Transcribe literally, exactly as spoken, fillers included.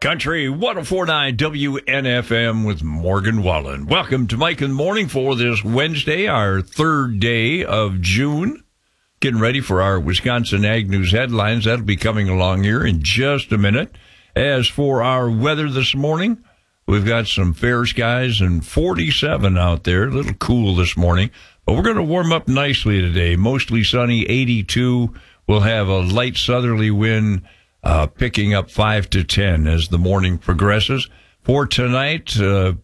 Country one oh four point nine W N F M with Morgan Wallen. Welcome to Mike in the Morning for this Wednesday, our third day of June. Getting ready for our Wisconsin Ag News headlines. That'll be coming along here in just a minute. As for our weather this morning, we've got some fair skies and forty-seven out there. A little cool this morning, but we're going to warm up nicely today. Mostly sunny, eighty-two. We'll have a light southerly wind Uh, picking up five to ten as the morning progresses. For tonight, uh,